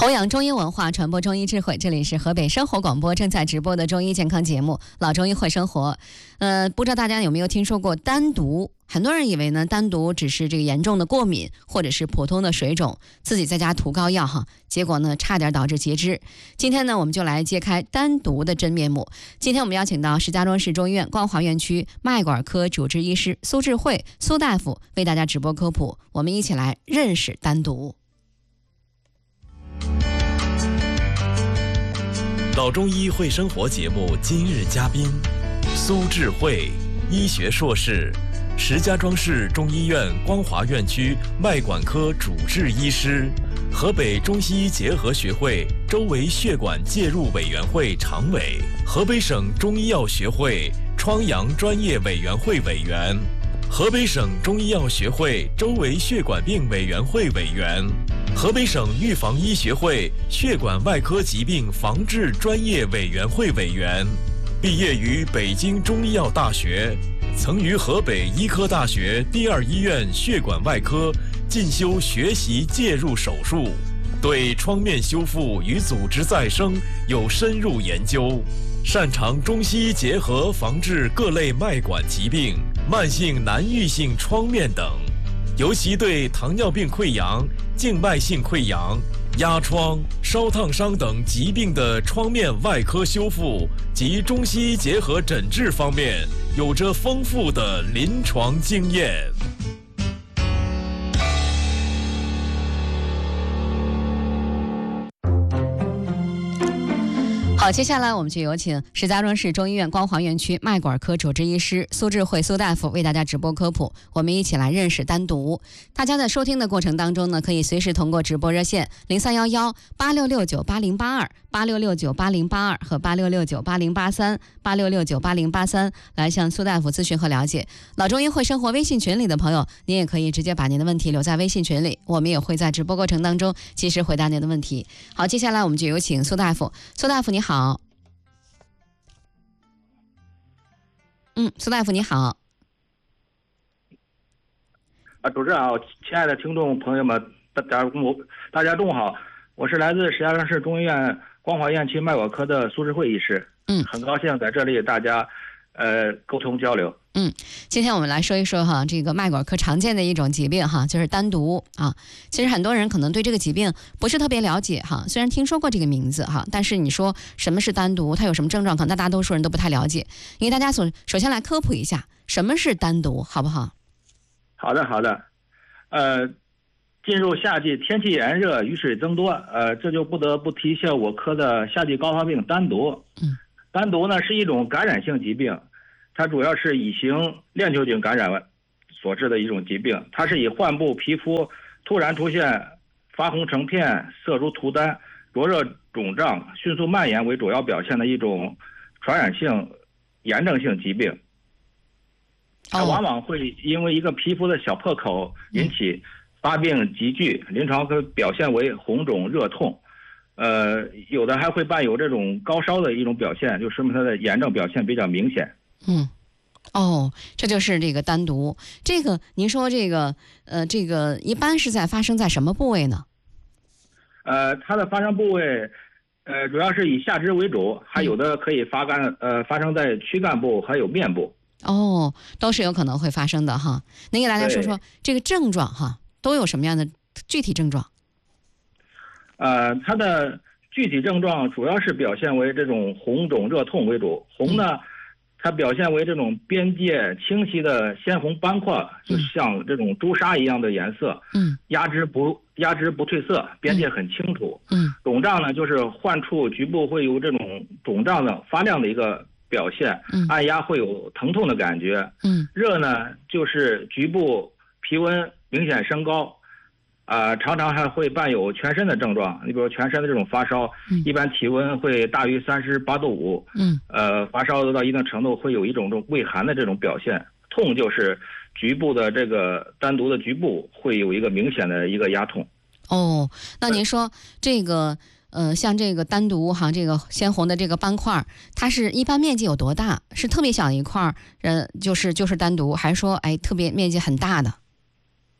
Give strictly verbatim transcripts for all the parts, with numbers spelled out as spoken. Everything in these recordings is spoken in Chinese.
弘扬中医文化，传播中医智慧，这里是河北生活广播正在直播的中医健康节目《老中医会生活》。呃，不知道大家有没有听说过丹毒？很多人以为呢，丹毒只是这个严重的过敏或者是普通的水肿，自己在家涂膏药哈，结果呢，差点导致截肢。今天呢，我们就来揭开丹毒的真面目。今天我们邀请到石家庄市中医院光华院区脉管科主治医师苏智慧苏大夫为大家直播科普，我们一起来认识丹毒。 老中医会生活节目今日嘉宾苏智慧，医学硕士，石家庄市中医院光华院区脉管科主治医师，河北中西医结合学会周围血管介入委员会常委，河北省中医药学会疮疡专业委员会委员，河北省中医药学会周围血管病委员会委员，河北省预防医学会血管外科疾病防治专业委员会委员，毕业于北京中医药大学，曾于河北医科大学第二医院血管外科进修学习介入手术，对创面修复与组织再生有深入研究，擅长中西医结合防治各类脉管疾病、慢性难愈性创面等，尤其对糖尿病溃疡、静脉性溃疡、压疮、烧烫伤等疾病的创面外科修复及中西医结合诊治方面有着丰富的临床经验。 好，接下来我们就有请石家庄市中医院光华院区脉管科主治医师苏智慧苏大夫为大家直播科普，我们一起来认识丹毒。大家在收听的过程当中呢，可以随时通过直播热线零三幺幺八六六九八零八二、八六六九八零八二和八六六九八零八三、八六六九八零八三来向苏大夫咨询和了解。老中医会生活微信群里的朋友，您也可以直接把您的问题留在微信群里，我们也会在直播过程当中及时回答您的问题。好，接下来我们就有请苏大夫。苏大夫你好。好，嗯，苏大夫你好。 啊，主持人好，亲爱的听众朋友们，大家中午大家中午好，我是来自石家庄市中医院光华院区脉管科的苏智慧医师， 嗯， 很高兴在这里大家呃沟通交流。 嗯，今天我们来说一说哈，这个脉管科常见的一种疾病哈，就是丹毒啊。其实很多人可能对这个疾病不是特别了解哈，虽然听说过这个名字哈，但是你说什么是丹毒，它有什么症状，可能大多数人都不太了解。因为大家所首先来科普一下什么是丹毒，好不好？ 好的，好的。呃，进入夏季，天气炎热，雨水增多，呃，这就不得不提效我科的夏季高发病丹毒。 嗯， 丹毒呢是一种感染性疾病。它主要是乙型链球菌感染所致的一种疾病，它是以患部皮肤突然出现发红成片、色如涂丹、灼热肿胀、迅速蔓延为主要表现的一种传染性炎症性疾病。它往往会因为一个皮肤的小破口引起发病急剧，临床可表现为红肿热痛，呃，有的还会伴有这种高烧的一种表现，就说明它的炎症表现比较明显。 嗯，哦，这就是这个丹毒。这个您说这个呃，这个一般是在发生在什么部位呢？ 呃，它的发生部位，呃，主要是以下肢为主，还有的可以发干呃发生在躯干部还有面部。 哦，都是有可能会发生的哈。您给大家说说这个症状哈，都有什么样的具体症状？ 呃，它的具体症状主要是表现为这种红肿热痛为主，红呢。嗯，它表现为这种边界清晰的鲜红斑块，就像这种朱砂一样的颜色。嗯，压枝不压枝不褪色，边界很清楚。嗯，肿胀呢，就是患处局部会有这种肿胀的发亮的一个表现。嗯，按压会有疼痛的感觉。嗯，热呢，就是局部皮温明显升高。啊、呃，常常还会伴有全身的症状，你比如全身的这种发烧，嗯、一般体温会大于三十八度五，嗯，呃，发烧到一定程度会有一种这种畏寒的这种表现。痛就是局部的这个单独的局部会有一个明显的一个压痛。 哦，那您说这个呃，像这个单独哈，这个鲜红的这个斑块，它是一般面积有多大？是特别小一块，呃，就是就是单独，还是说哎特别面积很大的？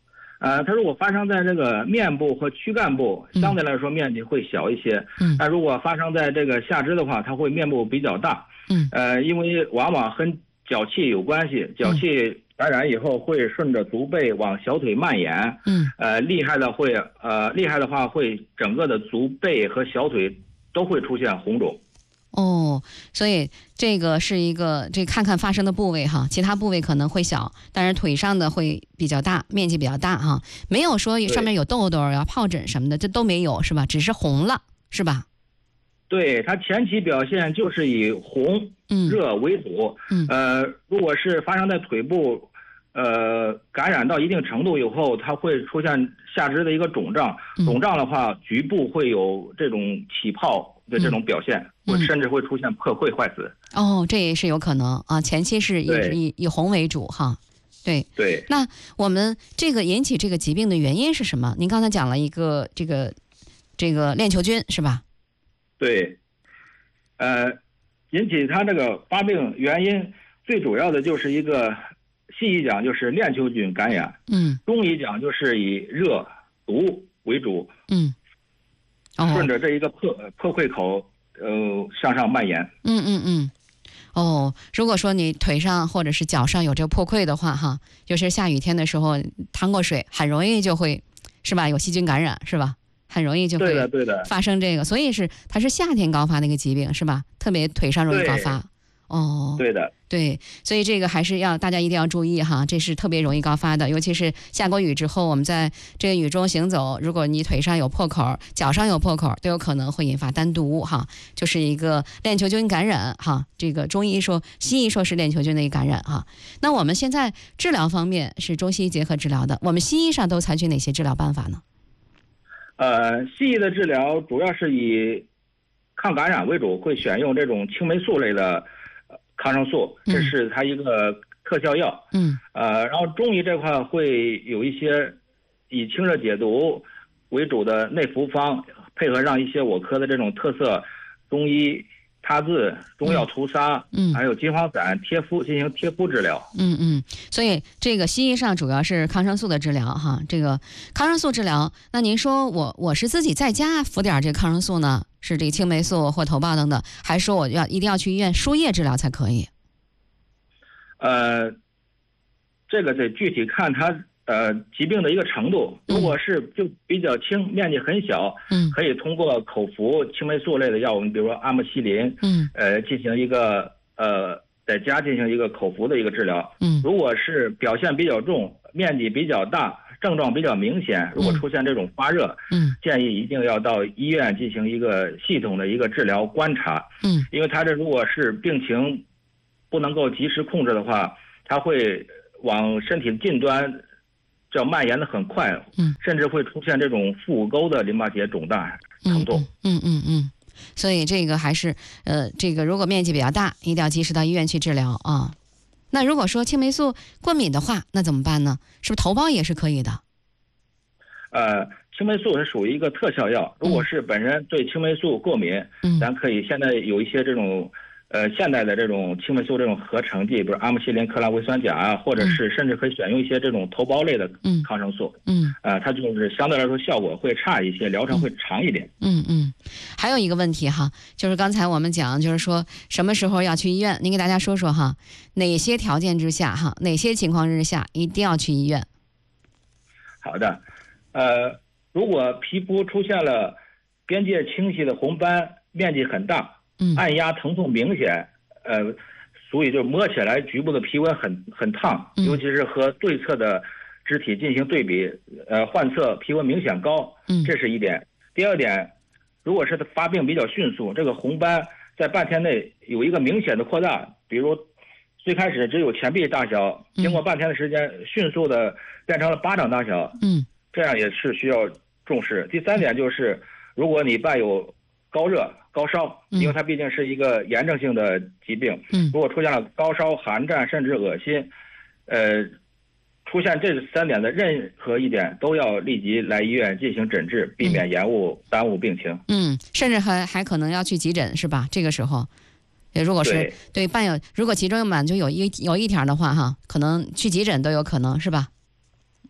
呃，它如果发生在这个面部和躯干部，相对来说面积会小一些。 嗯。 但如果发生在这个下肢的话，它会面部比较大。 嗯。 呃，因为往往和脚气有关系，脚气感染以后会顺着足背往小腿蔓延。 嗯。 呃，厉害的会呃厉害的话会整个的足背和小腿都会出现红肿。 哦，所以这个是一个这看看发生的部位哈，其他部位可能会小，但是腿上的会比较大，面积比较大哈，没有说上面有痘痘呀、疱疹什么的，这都没有是吧？只是红了是吧？ 对，它前期表现就是以红、热为主。 嗯。 呃，如果是发生在腿部，呃，感染到一定程度以后，它会出现下肢的一个肿胀。肿胀的话，局部会有这种起泡的这种表现， 嗯、 甚至会出现破溃坏死。 哦，这也是有可能啊。前期是以以以红为主哈。对对。 那我们这个引起这个疾病的原因是什么？您刚才讲了一个这个这个链球菌是吧？ 对。呃，引起它这个发病原因最主要的就是一个。西医讲就是链球菌感染， 嗯， 中医讲就是以热毒为主， 嗯， 哦、顺着这一个破破溃口，呃，向上蔓延。 嗯嗯嗯，哦，如果说你腿上或者是脚上有这个破溃的话，哈，就是下雨天的时候趟过水，很容易就会，是吧？有细菌感染，是吧？很容易就会对的发生这个，所以是它是夏天高发的一个疾病，是吧？特别腿上容易高发。哦， 对的， 对，所以这个还是要大家一定要注意哈，这是特别容易高发的，尤其是下过雨之后，我们在这个雨中行走，如果你腿上有破口，脚上有破口，都有可能会引发单毒哈，就是一个链球菌感染哈。这个中医说，西医说是链球菌的一个感染哈。那我们现在治疗方面是中西医结合治疗的，我们西医上都采取哪些治疗办法呢？ 呃，西医的治疗主要是以抗感染为主，会选用这种青霉素类的抗生素，这是它一个特效药。 嗯。 呃，然后中医这块会有一些以清热解毒为主的内服方，配合上一些我科的这种特色中医擦字、中药涂砂， 嗯， 还有金黄散贴敷进行贴敷治疗。 嗯嗯，所以这个西医上主要是抗生素的治疗哈。这个抗生素治疗，那您说我我是自己在家服点这个抗生素呢？是这个青霉素或头孢等等，还是说我要一定要去医院输液治疗才可以？ 呃，这个得具体看它呃疾病的一个程度。如果是就比较轻，面积很小， 嗯， 可以通过口服青霉素类的药物，比如说阿莫西林， 嗯， 呃，进行一个呃在家进行一个口服的一个治疗。 嗯， 如果是表现比较重，面积比较大，症状比较明显，如果出现这种发热， 嗯， 建议一定要到医院进行一个系统的一个治疗观察。 嗯， 因为它这如果是病情不能够及时控制的话，它会往身体近端叫蔓延的很快， 嗯， 甚至会出现这种腹沟的淋巴结肿大程度。 嗯嗯 嗯, 嗯, 嗯，所以这个还是呃，这个如果面积比较大，一定要及时到医院去治疗啊。那如果说青霉素过敏的话，那怎么办呢？是不是头孢也是可以的？ 呃，青霉素是属于一个特效药，如果是本人对青霉素过敏， 嗯， 咱可以现在有一些这种呃现代的这种青霉素这种合成剂，比如阿莫西林、克拉维酸钾啊，或者是甚至可以选用一些这种头孢类的抗生素。 嗯， 呃，它就是相对来说效果会差一些，疗程会长一点。 嗯嗯，还有一个问题哈，就是刚才我们讲，就是说什么时候要去医院？您给大家说说哈，哪些条件之下哈，哪些情况之下一定要去医院？ 好的，呃，如果皮肤出现了边界清晰的红斑，面积很大， 嗯， 按压疼痛明显，呃，所以就摸起来局部的皮纹很很烫， 嗯， 尤其是和对侧的肢体进行对比，呃，患侧皮纹明显高， 嗯， 这是一点。第二点，如果是发病比较迅速，这个红斑在半天内有一个明显的扩大，比如最开始只有前臂大小，经过半天的时间，迅速的变成了巴掌大小， 嗯， 这样也是需要重视。第三点就是，如果你伴有高热、高烧，因为它毕竟是一个炎症性的疾病， 嗯， 如果出现了高烧、寒战甚至恶心，呃，出现这三点的任何一点都要立即来医院进行诊治，避免延误、嗯、耽误病情。 嗯，甚至还还可能要去急诊，是吧？这个时候。如果是 对, 对伴有，如果其中满就有一有一条的话哈，可能去急诊都有可能，是吧？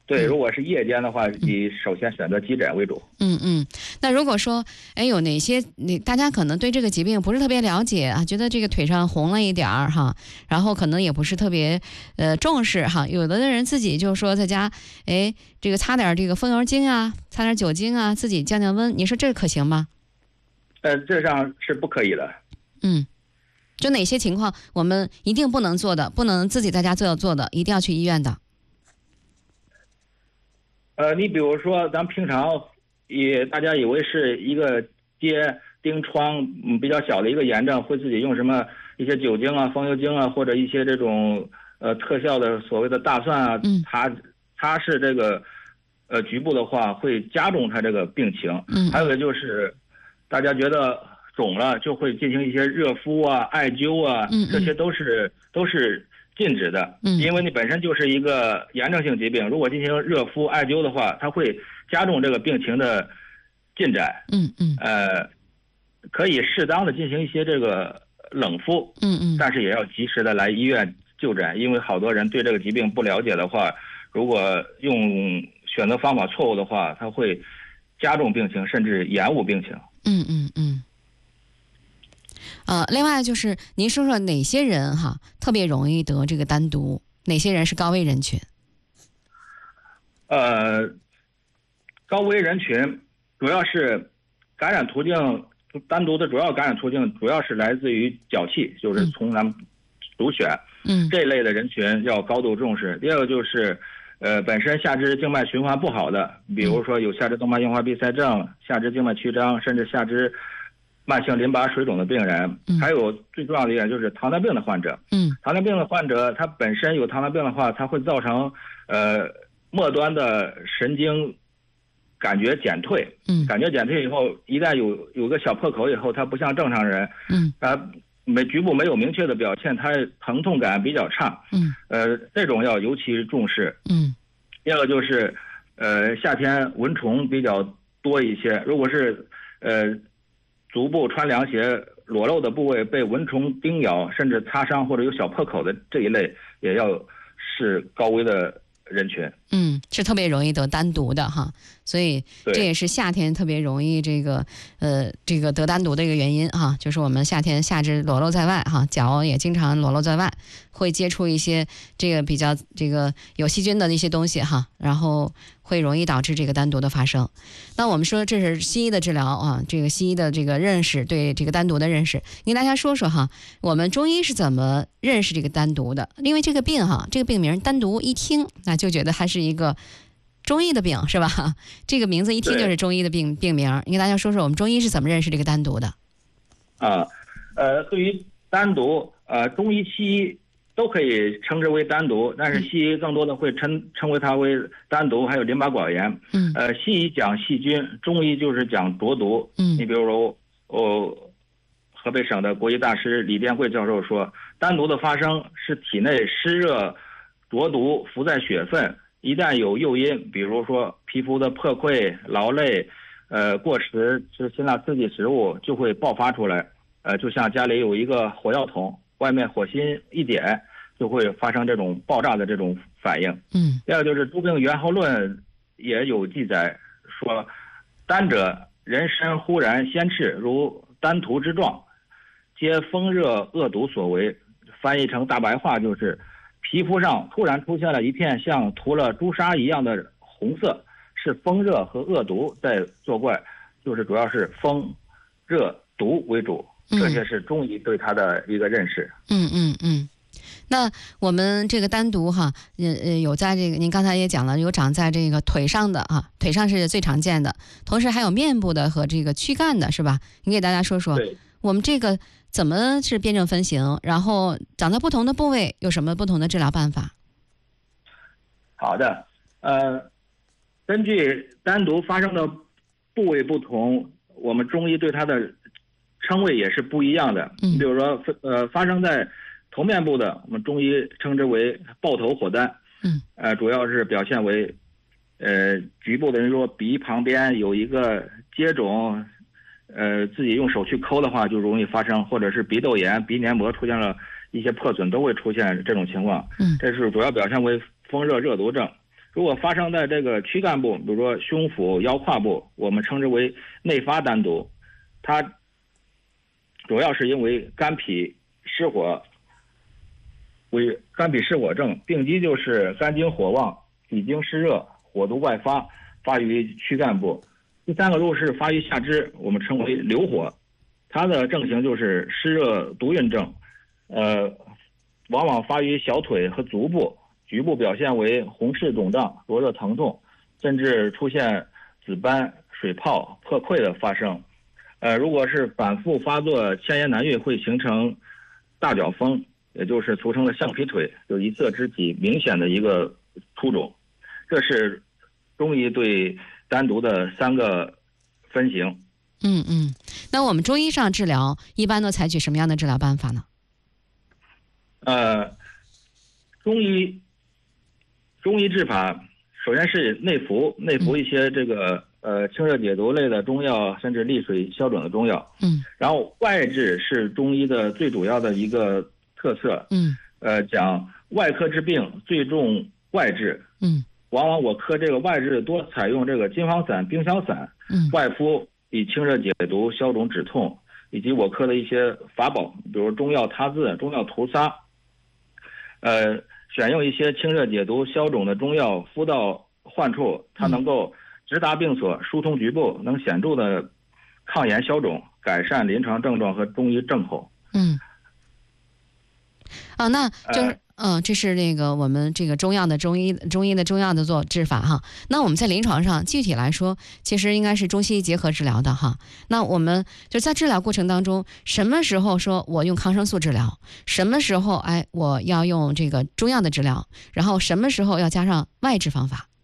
对，如果是夜间的话，以首先选择急诊为主。 嗯嗯，那如果说，哎，有哪些你大家可能对这个疾病不是特别了解啊，觉得这个腿上红了一点儿哈，然后可能也不是特别呃重视哈，有的人自己就说在家，哎，这个擦点这个风油精啊，擦点酒精啊，自己降降温，你说这可行吗？ 呃，这上是不可以的。 嗯，就哪些情况我们一定不能做的，不能自己在家做做的，一定要去医院的。 呃，你比如说，咱平常以大家以为是一个疖疔疮，嗯，比较小的一个炎症，会自己用什么一些酒精啊、风油精啊，或者一些这种呃特效的所谓的大蒜啊，擦擦拭这个呃局部的话，会加重它这个病情。 嗯， 还有的就是大家觉得肿了，就会进行一些热敷啊、艾灸啊， 嗯嗯这些都是都是禁止的。 嗯， 因为你本身就是一个炎症性疾病，如果进行热敷、艾灸的话，它会加重这个病情的进展。 嗯嗯， 呃，可以适当的进行一些这个冷敷。 嗯嗯， 但是也要及时的来医院就诊，因为好多人对这个疾病不了解的话，如果用选择方法错误的话，它会加重病情，甚至延误病情。 嗯嗯嗯。呃，另外就是您说说哪些人哈特别容易得这个丹毒，哪些人是高危人群？ 呃，高危人群主要是感染途径，单独的主要感染途径主要是来自于脚气，就是从咱们毒血， 嗯， 这类的人群要高度重视。第二个就是，呃，本身下肢静脉循环不好的，比如说有下肢动脉硬化闭塞症、下肢静脉曲张，甚至下肢慢性淋巴水肿的病人， 嗯， 还有最重要的一点就是糖尿病的患者。 嗯， 糖尿病的患者，他本身有糖尿病的话，它会造成呃末端的神经感觉减退。 嗯， 感觉减退以后，一旦有有个小破口以后，它不像正常人， 嗯， 它没局部没有明确的表现，它疼痛感比较差。 嗯， 呃，这种要尤其重视。 嗯， 第二个就是，呃，夏天蚊虫比较多一些，如果是呃足部穿凉鞋裸露的部位被蚊虫叮咬，甚至擦伤或者有小破口的这一类，也要是高危的人群。 嗯，是特别容易得丹毒的哈，所以这也是夏天特别容易这个呃这个得丹毒的一个原因哈，就是我们夏天下肢裸露在外哈，脚也经常裸露在外，会接触一些这个比较这个有细菌的一些东西哈，然后会容易导致这个丹毒的发生。那我们说这是西医的治疗啊，这个西医的这个认识对这个丹毒的认识，跟大家说说哈，我们中医是怎么认识这个丹毒的？因为这个病哈，这个病名丹毒一听那就觉得它是一个中医的病是吧？这个名字一听就是中医的病病名。你给大家说说我们中医是怎么认识这个丹毒的？ 啊，呃，对于丹毒，呃，中医、西医都可以称之为丹毒，但是西医更多的会称称为它为丹毒，还有淋巴管炎。 嗯， 呃，西医讲细菌，中医就是讲浊毒。 嗯， 你比如说，哦，河北省的国医大师李变贵教授说，丹毒的发生是体内湿热浊毒浮在血分，一旦有诱因，比如说皮肤的破溃、劳累，呃，过食吃辛辣刺激食物，就会爆发出来。呃，就像家里有一个火药桶，外面火星一点，就会发生这种爆炸的这种反应。 嗯， 第二个就是《诸病源候论》也有记载说，丹者人身忽然鲜赤，如丹涂之状，皆风热恶毒所为。翻译成大白话就是，皮肤上突然出现了一片像涂了朱砂一样的红色，是风热和恶毒在作怪，就是主要是风、热、毒为主。这些是中医对它的一个认识。 嗯嗯嗯。那我们这个丹毒哈，呃呃，有在这个您刚才也讲了，有长在这个腿上的哈，腿上是最常见的，同时还有面部的和这个躯干的，是吧？你给大家说说，我们这个怎么是辨证分型，然后长在不同的部位有什么不同的治疗办法？ 好的，呃，根据丹毒发生的部位不同，我们中医对它的称谓也是不一样的。 嗯， 比如说，呃，发生在头面部的，我们中医称之为抱头火丹。 嗯， 呃，主要是表现为，呃，局部的人说鼻旁边有一个疖肿，呃，自己用手去抠的话就容易发生，或者是鼻窦炎、鼻黏膜出现了一些破损，都会出现这种情况。 嗯， 这是主要表现为风热热毒症。 如果发生在这个躯干部，比如说胸腹、腰胯部，我们称之为内发单毒，它主要是因为肝脾失火，为肝脾失火症，病机就是肝经火旺、脾经湿热、火毒外发，发于躯干部。第三个如果是发于下肢，我们称为流火，它的症型就是湿热毒运症，呃，往往发于小腿和足部，局部表现为红赤肿胀、灼热疼痛，甚至出现紫斑、水泡、破溃的发生。呃，如果是反复发作、千言难愈，会形成大脚风，也就是俗称的橡皮腿，有一色肢体明显的一个凸肿。这是中医对单独的三个分型。 嗯嗯，那我们中医上治疗一般都采取什么样的治疗办法呢？ 呃，中医中医治法首先是内服，内服一些这个、嗯、呃清热解毒类的中药，甚至利水消肿的中药。 嗯， 然后外治是中医的最主要的一个特色。 嗯， 呃，讲外科治病最重外治。 嗯。 往往我科这个外治多采用这个金方散、冰消散， 嗯， 外敷以清热解毒、消肿止痛，以及我科的一些法宝，比如中药他字、中药屠杀，呃，选用一些清热解毒、消肿的中药敷到患处，它能够直达病所，疏通局部，能显著的抗炎消肿，改善临床症状和中医症候。 嗯。哦，那就是。呃嗯，这是那个我们这个中药的中医中医的中药的做治法哈。那我们在临床上具体来说，其实应该是中西医结合治疗的哈。那我们就在治疗过程当中，什么时候说我用抗生素治疗，什么时候哎我要用这个中药的治疗，然后什么时候要加上外治方法？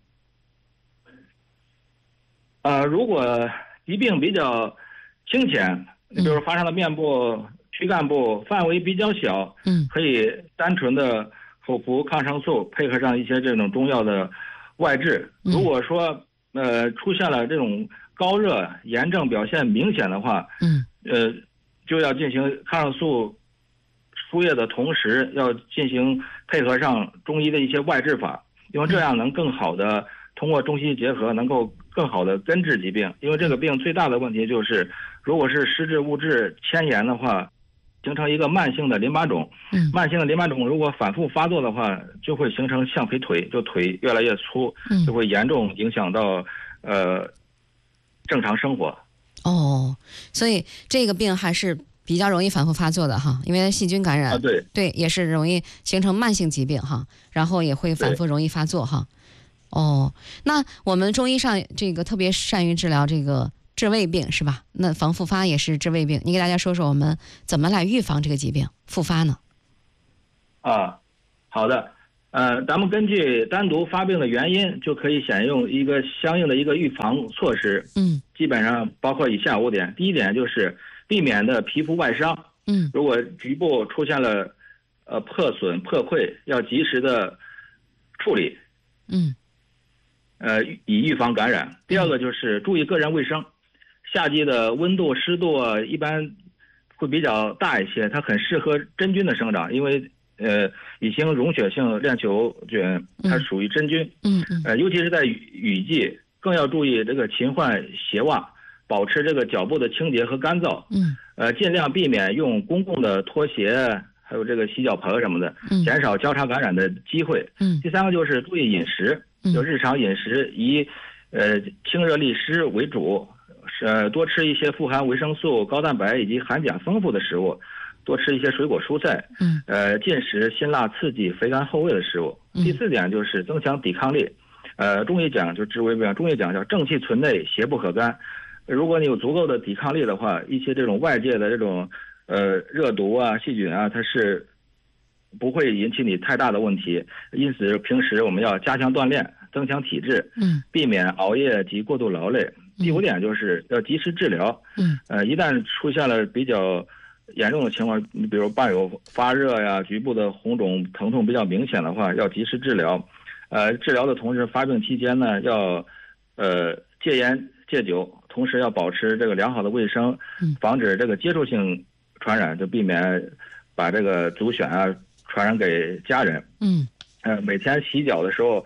呃，如果疾病比较轻浅，你比如发生了面部。躯干部范围比较小， 嗯， 可以单纯的口服抗生素，配合上一些这种中药的外治。如果说呃出现了这种高热炎症表现明显的话， 嗯， 呃就要进行抗生素输液的同时，要进行配合上中医的一些外治法，因为这样能更好的通过中西结合，能够更好的根治疾病。因为这个病最大的问题就是，如果是湿滞物质牵延的话，形成一个慢性的淋巴肿， 嗯， 慢性的淋巴肿如果反复发作的话，就会形成橡皮腿，就腿越来越粗， 嗯， 就会严重影响到呃正常生活。 哦，所以这个病还是比较容易反复发作的哈，因为细菌感染， 啊、对对，也是容易形成慢性疾病哈，然后也会反复容易发作哈。哦，那我们中医上这个特别善于治疗这个。治胃病是吧？那防复发也是治胃病，你给大家说说我们怎么来预防这个疾病复发呢？ 啊，好的，呃，咱们根据单独发病的原因，就可以选用一个相应的一个预防措施。 嗯， 基本上包括以下五点。第一点就是避免的皮肤外伤。 嗯， 如果局部出现了呃破损、破溃，要及时的处理。 嗯， 呃，以预防感染。第二个就是注意个人卫生。夏季的温度、湿度啊，一般会比较大一些，它很适合真菌的生长，因为呃，乙型溶血性链球菌它属于真菌， 嗯嗯， 呃，尤其是在雨雨季，更要注意这个勤换鞋袜，保持这个脚部的清洁和干燥， 嗯， 呃，尽量避免用公共的拖鞋，还有这个洗脚盆什么的， 嗯， 减少交叉感染的机会。 嗯， 第三个就是注意饮食，就日常饮食以呃清热利湿为主。呃，多吃一些富含维生素、高蛋白以及含钾丰富的食物，多吃一些水果蔬菜， 嗯， 呃，禁食辛辣刺激、肥甘厚味的食物。 嗯、 第四点就是增强抵抗力，呃，中医讲就治胃病，中医讲叫正气存内，邪不可干。如果你有足够的抵抗力的话，一些这种外界的这种呃热毒啊、细菌啊，它是不会引起你太大的问题。因此，平时我们要加强锻炼，增强体质， 嗯， 避免熬夜及过度劳累。第五点就是要及时治疗， 嗯， 呃，一旦出现了比较严重的情况，你比如伴有发热呀、局部的红肿、疼痛比较明显的话，要及时治疗。呃，治疗的同时，发病期间呢，要呃戒烟戒酒，同时要保持这个良好的卫生，防止这个接触性传染，就避免把这个足癣啊传染给家人。 嗯， 呃，每天洗脚的时候，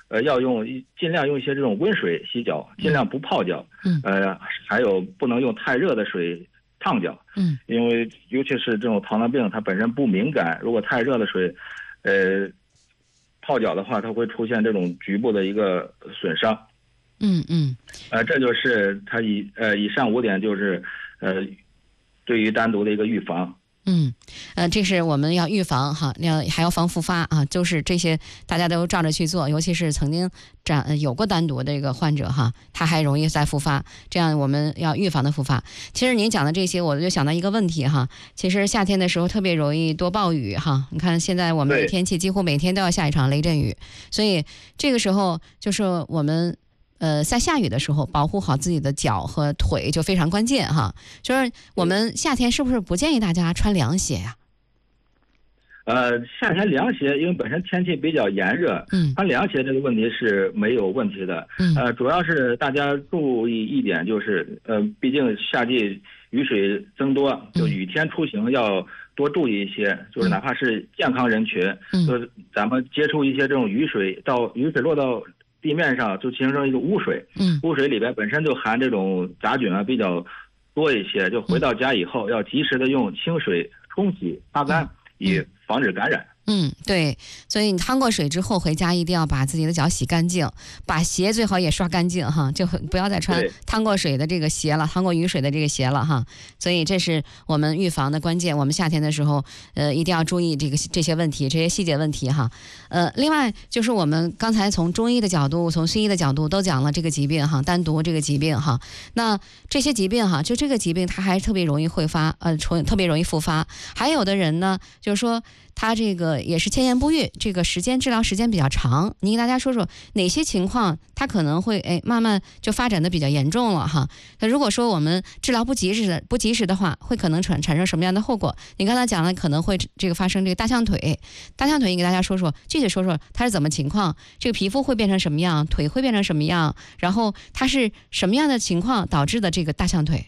呃，要用尽量用一些这种温水洗脚，尽量不泡脚。 嗯。 呃，还有不能用太热的水烫脚。 嗯。 因为尤其是这种糖尿病，它本身不敏感，如果太热的水，呃，泡脚的话，它会出现这种局部的一个损伤。 嗯嗯。 呃，这就是它以呃以上五点就是呃对于单独的一个预防。 嗯，呃，这是我们要预防哈，要还要防复发啊，就是这些大家都照着去做，尤其是曾经长有过单独的这个患者哈，他还容易再复发，这样我们要预防的复发。其实您讲的这些，我就想到一个问题哈，其实夏天的时候特别容易多暴雨哈，你看现在我们的天气几乎每天都要下一场雷阵雨，所以这个时候就是我们。呃，在下雨的时候，保护好自己的脚和腿就非常关键哈。就是我们夏天是不是不建议大家穿凉鞋呀、 啊？呃，夏天凉鞋，因为本身天气比较炎热， 嗯， 穿凉鞋这个问题是没有问题的。 嗯， 呃，主要是大家注意一点，就是呃，毕竟夏季雨水增多，就雨天出行要多注意一些，嗯、就是哪怕是健康人群， 嗯， 就是咱们接触一些这种雨水，到雨水落到地面上就形成一个污水， 嗯， 污水里边本身就含这种杂菌啊比较多一些，就回到家以后要及时的用清水冲洗擦干，以防止感染。 嗯，对，所以你趟过水之后回家一定要把自己的脚洗干净，把鞋最好也刷干净哈，就不要再穿趟过水的这个鞋了，趟过雨水的这个鞋了哈。所以这是我们预防的关键，我们夏天的时候呃一定要注意这个这些问题，这些细节问题哈。呃，另外就是我们刚才从中医的角度，从西医的角度都讲了这个疾病哈，单独这个疾病哈。那这些疾病哈，就这个疾病它还特别容易会发，呃，特别容易复发。还有的人呢，就是说他这个也是千言不愈，这个时间治疗时间比较长。您给大家说说哪些情况他可能会哎慢慢就发展的比较严重了哈？那如果说我们治疗不及时的不及时的话，会可能产产生什么样的后果？你刚才讲了可能会这个发生这个大象腿，大象腿你给大家说说，具体说说它是怎么情况？这个皮肤会变成什么样？腿会变成什么样？然后它是什么样的情况导致的这个大象腿？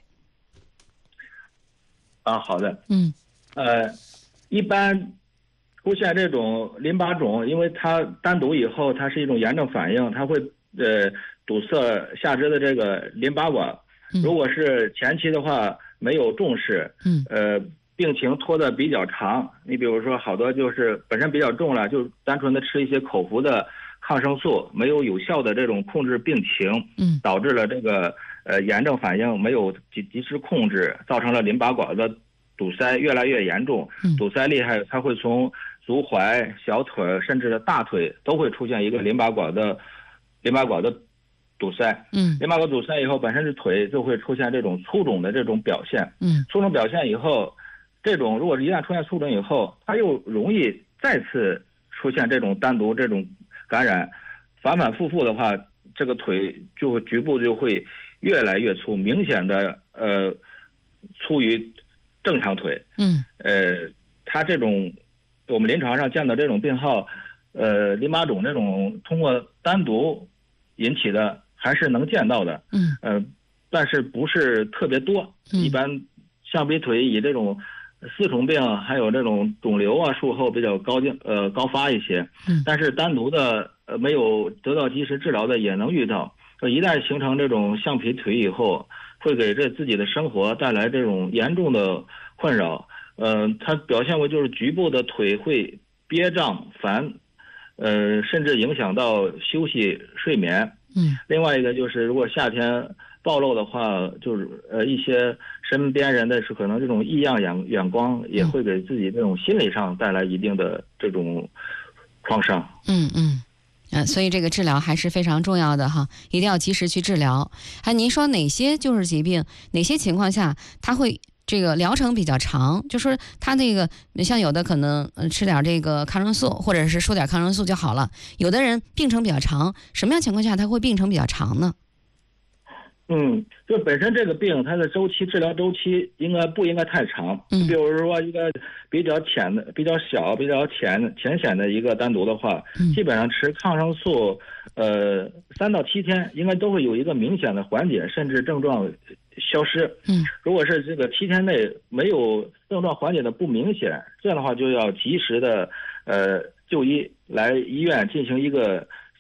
啊，好的， 嗯， 呃，一般出现这种淋巴肿，因为它单独以后，它是一种炎症反应，它会呃堵塞下肢的这个淋巴管。如果是前期的话没有重视， 嗯， 呃，病情拖得比较长，你比如说好多就是本身比较重了，就单纯的吃一些口服的抗生素，没有有效的这种控制病情， 嗯， 导致了这个呃炎症反应没有及及时控制，造成了淋巴管的堵塞越来越严重，堵塞厉害，它会从足踝、小腿甚至大腿都会出现一个淋巴管的淋巴管的堵塞。 嗯， 淋巴管堵塞以后，本身是腿就会出现这种粗肿的这种表现。 嗯， 粗肿表现以后，这种如果一旦出现粗肿以后，它又容易再次出现这种单独这种感染，反反复复的话，这个腿就局部就会越来越粗，明显的呃粗于正常腿。 嗯， 呃，它这种我们临床上见到这种病号，呃，淋巴肿这种通过单独引起的还是能见到的。 嗯， 呃，但是不是特别多。 嗯、 一般象鼻腿以这种丝虫病还有这种肿瘤啊术后比较高进呃高发一些。 嗯， 但是单独的呃没有得到及时治疗的也能遇到。一旦形成这种橡皮腿以后，会给这自己的生活带来这种严重的困扰。呃，它表现为就是局部的腿会憋胀烦，呃，甚至影响到休息睡眠。 嗯， 另外一个就是如果夏天暴露的话，就是呃一些身边人的是可能这种异样眼眼光也会给自己这种心理上带来一定的这种创伤。 嗯嗯。嗯，所以这个治疗还是非常重要的哈，一定要及时去治疗。还您说哪些就是疾病，哪些情况下它会这个疗程比较长？就说它那个像有的可能吃点这个抗生素，或者是输点抗生素就好了。有的人病程比较长，什么样情况下它会病程比较长呢？ 嗯，就本身这个病它的周期治疗周期应该不应该太长。 嗯， 比如说一个比较浅的、比较小、比较浅浅显的一个单独的话， 嗯、 基本上吃抗生素，呃，三到七天应该都会有一个明显的缓解，甚至症状消失。 嗯， 如果是这个七天内没有症状缓解的不明显，这样的话就要及时的呃就医，来医院进行一个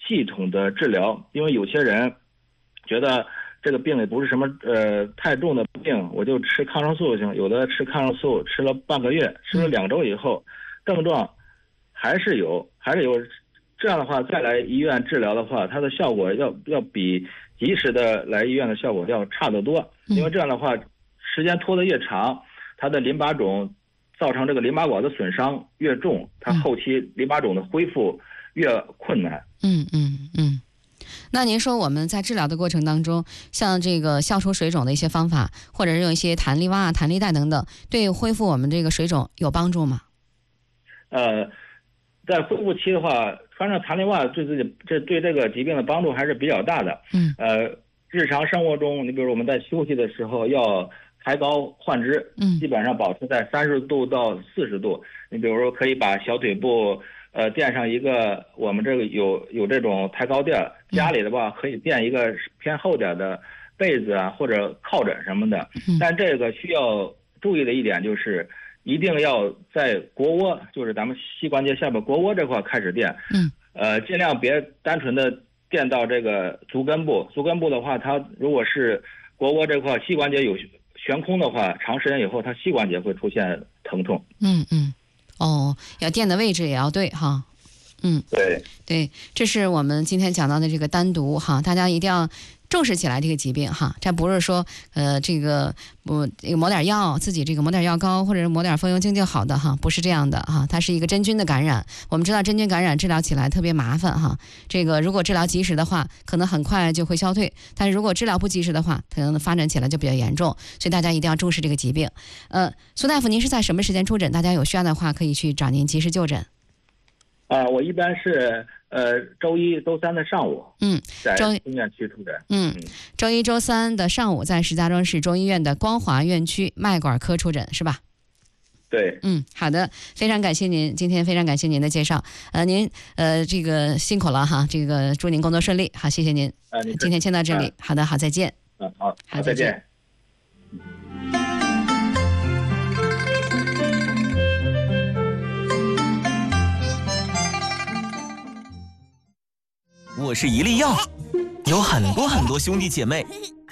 系统的治疗，因为有些人觉得这个病也不是什么呃太重的病，我就吃抗生素就行。有的吃抗生素吃了半个月，吃了两周以后，症状还是有，还是有。这样的话，再来医院治疗的话，它的效果要要比及时的来医院的效果要差得多。因为这样的话，时间拖得越长，它的淋巴肿造成这个淋巴管的损伤越重，它后期淋巴肿的恢复越困难。 嗯嗯嗯。那您说我们在治疗的过程当中，像这个消除水肿的一些方法，或者是用一些弹力袜啊、弹力带等等，对恢复我们这个水肿有帮助吗？ 呃，在恢复期的话，穿上弹力袜对自己这对这个疾病的帮助还是比较大的。 嗯。 呃，日常生活中，你比如我们在休息的时候要抬高患肢， 嗯， 基本上保持在三十度到四十度。你比如说可以把小腿部呃垫上一个我们这个有有这种抬高垫，家里的话可以垫一个偏厚点的被子啊或者靠枕什么的。 嗯， 但这个需要注意的一点就是。一定要在腘窝，就是咱们膝关节下边腘窝这块开始垫， 嗯， 呃，尽量别单纯的垫到这个足根部。足根部的话，它如果是腘窝这块膝关节有悬空的话，长时间以后，它膝关节会出现疼痛。 嗯嗯，哦，要垫的位置也要对哈。嗯， 对对，这是我们今天讲到的这个单独哈，大家一定要重视起来这个疾病哈。这不是说呃这个我这个抹点药，自己这个抹点药膏或者是抹点风油精就好的哈，不是这样的哈。它是一个真菌的感染，我们知道真菌感染治疗起来特别麻烦哈。这个如果治疗及时的话，可能很快就会消退；但是如果治疗不及时的话，可能发展起来就比较严重。所以大家一定要重视这个疾病。呃，苏大夫，您是在什么时间出诊？大家有需要的话可以去找您及时就诊。 啊、呃，我一般是呃周一、周三的上午， 嗯， 在中医院区出诊。 嗯，周一、周三的上午在石家庄市中医院的光华院区脉管科出诊是吧？ 对， 嗯，好的，非常感谢您，今天非常感谢您的介绍，呃，您呃这个辛苦了哈，这个祝您工作顺利，好，谢谢您， 啊、呃， 今天先到这里， 啊、 好的，好，再见， 嗯、啊，好， 好， 再见。 我是一粒药，有很多很多兄弟姐妹，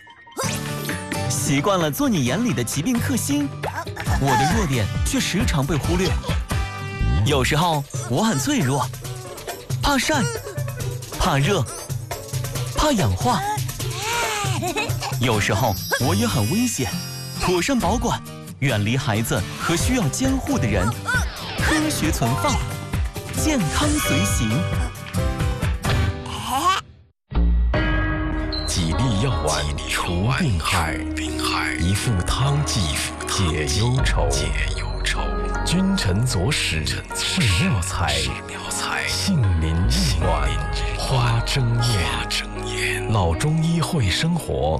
习惯了做你眼里的疾病克星，我的弱点却时常被忽略。有时候我很脆弱，怕晒，怕热，怕氧化。有时候我也很危险，妥善保管，远离孩子和需要监护的人，科学存放，健康随行。 几粒药丸除病害，一副汤剂解忧愁。君臣佐使是妙才，杏林玉暖花争艳。老中医会生活。